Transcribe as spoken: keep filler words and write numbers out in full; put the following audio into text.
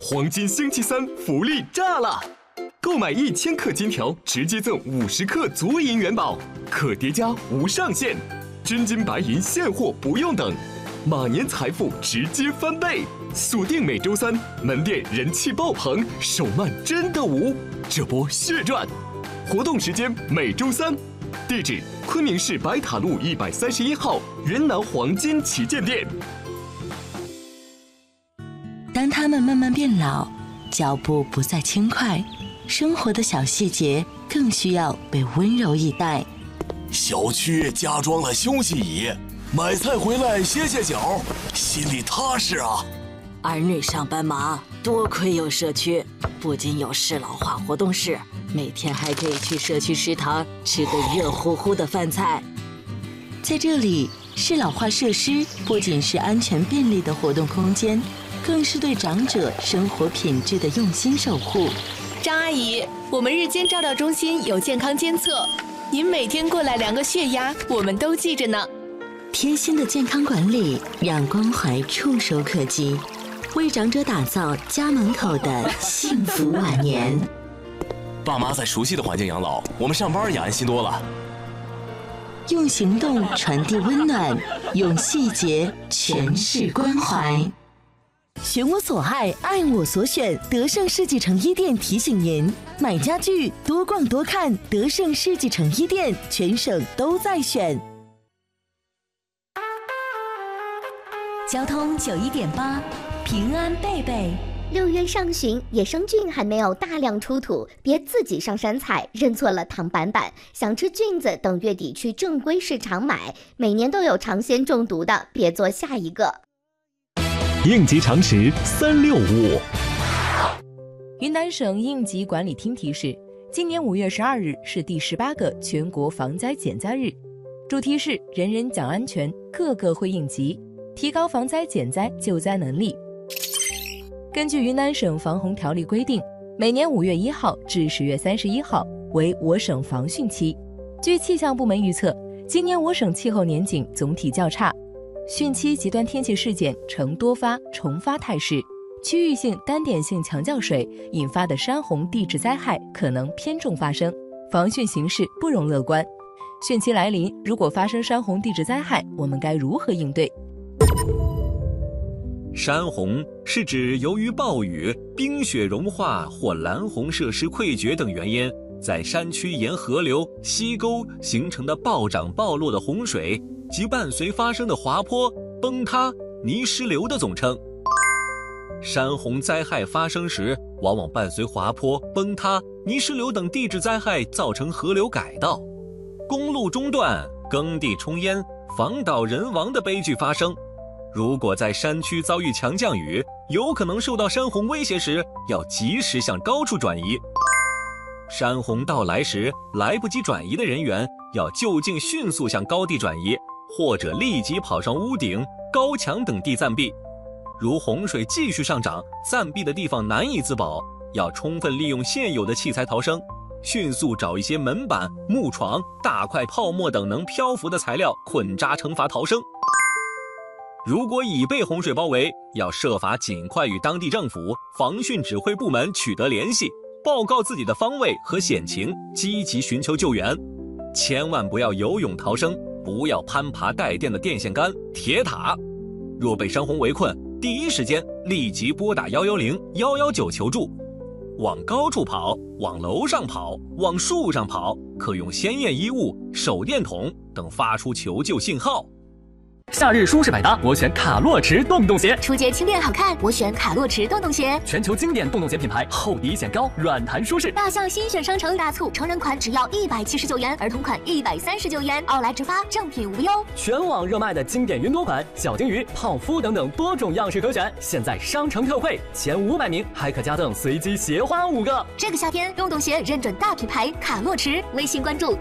黄金星期三福利炸了！购买一千克金条，直接赠五十克足银元宝，可叠加无上限，真金白银现货不用等，马年财富直接翻倍！锁定每周三，门店人气爆棚，手慢真的无，这波血赚！活动时间每周三，地址昆明市白塔路一百三十一号云南黄金旗舰店。 当他们慢慢变老，脚步不再轻快，生活的小细节更需要被温柔以待。 小区加装了休息椅，买菜回来歇歇脚，心里踏实啊。 儿女上班忙，多亏有社区，不仅有适老化活动室，每天还可以去社区食堂吃个热乎乎的饭菜。 在这里，适老化设施不仅是安全便利的活动空间，更是对长者生活品质的用心守护。 张阿姨，我们日间照料中心有健康监测，您每天过来量个血压，我们都记着呢。 贴心的健康管理，让关怀触手可及，为长者打造家门口的幸福晚年。 爸妈在熟悉的环境养老，我们上班也安心多了。 用行动传递温暖，用细节诠释关怀。 选我所爱，爱我所选。德胜世纪城一店提醒您：买家具多逛多看，德胜世纪城一店，全省都在选。 交通九一点八，平安贝贝。 六月上旬，野生菌还没有大量出土，别自己上山采，认错了糖板板。想吃菌子，等月底去正规市场买。每年都有尝鲜中毒的，别做下一个。 应急常识三六五。 云南省应急管理厅提示，今年五月十二日是第十八个全国防灾减灾日，主题是人人讲安全，个个会应急，提高防灾减灾救灾能力。根据云南省防洪条例规定，每年五月一号至十月三十一号为我省防汛期。据气象部门预测，今年我省气候年景总体较差，汛期极端天气事件呈多发重发态势，区域性单点性强降水引发的山洪地质灾害可能偏重发生，防汛形势不容乐观。汛期来临，如果发生山洪地质灾害，我们该如何应对？ 山洪是指由于暴雨、冰雪融化或拦洪设施溃决等原因，在山区沿河流、溪沟形成的暴涨暴落的洪水及伴随发生的滑坡、崩塌、泥石流的总称。山洪灾害发生时，往往伴随滑坡、崩塌、泥石流等地质灾害，造成河流改道、公路中断、耕地冲淹、房倒人亡的悲剧发生。如果在山区遭遇强降雨，有可能受到山洪威胁时，要及时向高处转移。山洪到来时，来不及转移的人员要就近迅速向高地转移，或者立即跑上屋顶、高墙等地暂避。如洪水继续上涨，暂避的地方难以自保，要充分利用现有的器材逃生，迅速找一些门板、木床、大块泡沫等能漂浮的材料捆扎成筏逃生。如果已被洪水包围，要设法尽快与当地政府、防汛指挥部门取得联系，报告自己的方位和险情，积极寻求救援。千万不要游泳逃生，不要攀爬带电的电线杆、铁塔。若被山洪围困，第一时间立即拨打一一零、一一九求助。往高处跑、往楼上跑、往树上跑，可用鲜艳衣物、手电筒等发出求救信号。 夏日舒适百搭，我选卡洛驰洞洞鞋。 初阶轻便好看，我选卡洛驰洞洞鞋。 全球经典洞洞鞋品牌，厚底显高，软弹舒适。 大象新选商城大促，成人款只要一百七十九元，儿童款一百三十九元，奥莱直发，正品无忧。 全网热卖的经典云朵款、小金鱼、泡芙等等多种样式可选，现在商城特惠，前五百名还可加赠随机鞋花五个。 这个夏天，洞洞鞋认准大品牌卡洛驰，微信关注